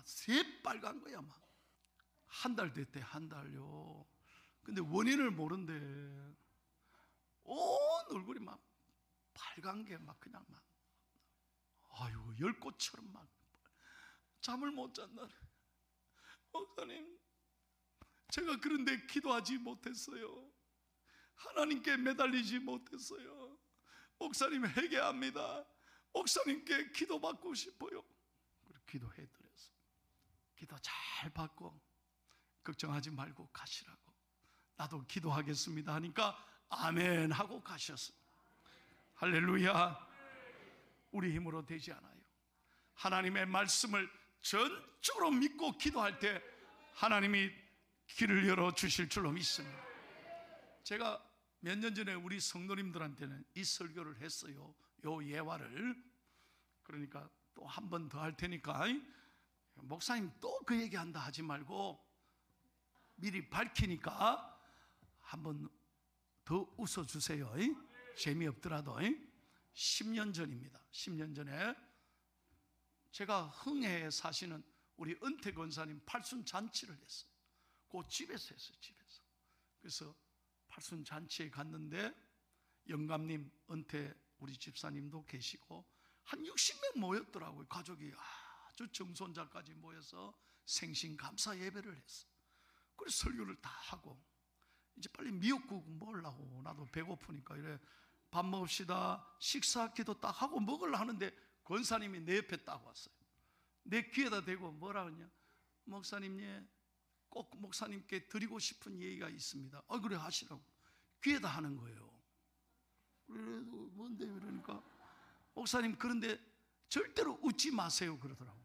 새빨간 거야. 막 한 달 됐대. 한 달요. 근데 원인을 모른대. 온 얼굴이 막 빨간 게 막 그냥 막, 아유, 열꽃처럼 막 잠을 못 잤나. 목사님, 제가 그런데 기도하지 못했어요. 하나님께 매달리지 못했어요. 목사님, 회개합니다. 목사님께 기도받고 싶어요. 기도해드렸어. 기도 잘 받고 걱정하지 말고 가시라고. 나도 기도하겠습니다 하니까 아멘 하고 가셨어요. 할렐루야. 우리 힘으로 되지 않아요. 하나님의 말씀을 전적으로 믿고 기도할 때 하나님이 길을 열어주실 줄로 믿습니다. 제가 몇 년 전에 우리 성도님들한테는 이 설교를 했어요. 요 예화를. 그러니까 또 한 번 더 할 테니까 목사님 또 그 얘기한다 하지 말고 미리 밝히니까 한 번 더 웃어주세요. 재미없더라도. 10년 전입니다. 10년 전에 제가 흥해에 사시는 우리 은퇴 권사님 팔순잔치를 했어요. 그 집에서 했어요. 집에서. 그래서 팔순잔치에 갔는데 영감님, 은퇴 우리 집사님도 계시고 한 60명 모였더라고요. 가족이 아주 정손자까지 모여서 생신 감사 예배를 했어. 그래서 설교를 다 하고 이제 빨리 미역국 먹으려고, 나도 배고프니까 이래 밥 먹읍시다, 식사 기도 딱 하고 먹으려 하는데 권사님이 내 옆에 딱 왔어요. 내 귀에다 대고 뭐라 그러냐, 목사님, 예, 꼭 목사님께 드리고 싶은 얘기가 있습니다. 그래 하시라고. 귀에다 하는 거예요. 그래도 뭔데 이러니까 목사님, 그런데 절대로 웃지 마세요 그러더라고.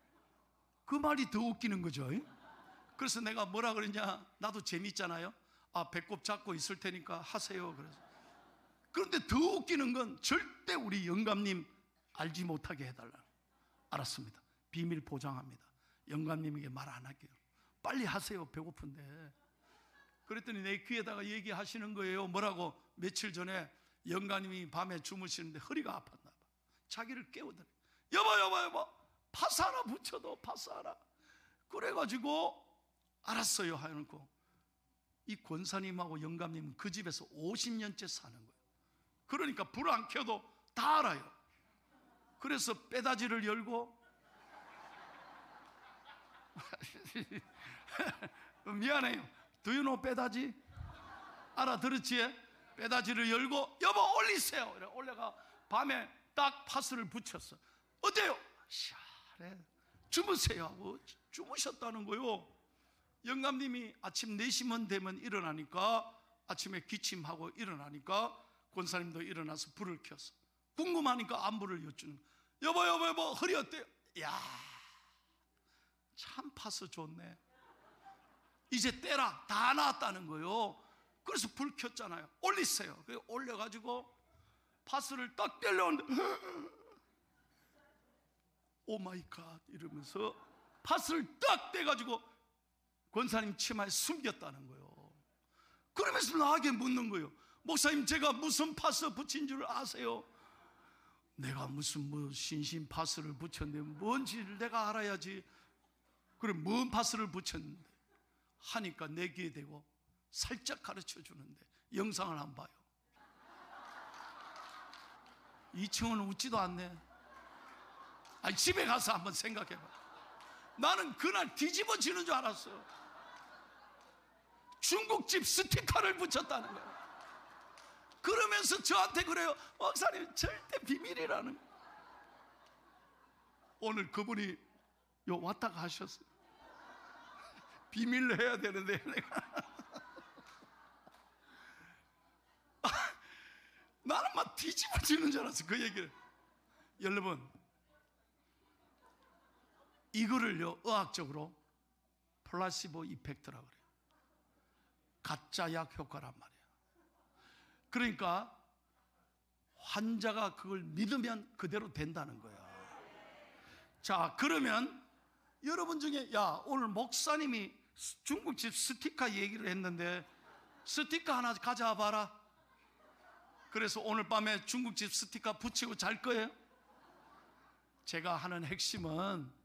그 말이 더 웃기는 거죠. 그래서 내가 뭐라 그러냐, 나도 재밌잖아요. 배꼽 잡고 있을 테니까 하세요. 그래서. 그런데 더 웃기는 건 절대 우리 영감님 알지 못하게 해달라. 알았습니다. 비밀 보장합니다. 영감님에게 말 안 할게요. 빨리 하세요. 배고픈데. 그랬더니 내 귀에다가 얘기하시는 거예요. 뭐라고? 며칠 전에 영감님이 밤에 주무시는데 허리가 아팠나 봐. 자기를 깨우더니 여보 파스 하나 붙여도 파스 하나. 그래가지고 알았어요 하여놓고 이 권사님하고 영감님은 그 집에서 50년째 사는 거예요. 그러니까 불 안 켜도 다 알아요. 그래서 빼다지를 열고 미안해요. Do you know 빼다지? 알아들었지? 빼다지를 열고 여보 올리세요. 이래 올려가 밤에 딱 파스를 붙였어. 어때요? 시원해. 주무세요 하고 주무셨다는 거요. 영감님이 아침 4시만 되면 일어나니까, 아침에 기침하고 일어나니까 권사님도 일어나서 불을 켰어. 궁금하니까 안부를 여쭈는 거예요. 여보 허리 어때요? 야, 참 파스 좋네. 이제 떼라. 다 나왔다는 거예요. 그래서 불 켰잖아요. 올리세요. 그래서 올려가지고 파스를 딱 떼려는데 오 마이 갓 이러면서 파스를 딱 떼가지고 권사님 치마에 숨겼다는 거예요. 그러면서 나에게 묻는 거예요. 목사님, 제가 무슨 파스 붙인 줄 아세요? 내가 무슨 신신 파스를 붙였는데 뭔지를 내가 알아야지. 그래, 뭔 파스를 붙였는데 하니까 내 귀에 대고 살짝 가르쳐 주는데 영상을 한번 봐요. 2층은 웃지도 않네. 아니, 집에 가서 한번 생각해봐. 나는 그날 뒤집어지는 줄 알았어. 중국집 스티커를 붙였다는 거예요. 그러면서 저한테 그래요. 목사님, 절대 비밀이라는. 오늘 그분이 요 왔다가 하셨어요. 비밀로 해야 되는데 내가 나는 막 뒤집어지는 줄 알았어. 그 얘기를. 여러분, 이거를요 의학적으로 플라시보 이펙트라고 그래요. 가짜 약 효과란 말이에요. 그러니까 환자가 그걸 믿으면 그대로 된다는 거야. 자, 그러면 여러분 중에 야, 오늘 목사님이 중국집 스티커 얘기를 했는데 스티커 하나 가져와 봐라. 그래서 오늘 밤에 중국집 스티커 붙이고 잘 거예요? 제가 하는 핵심은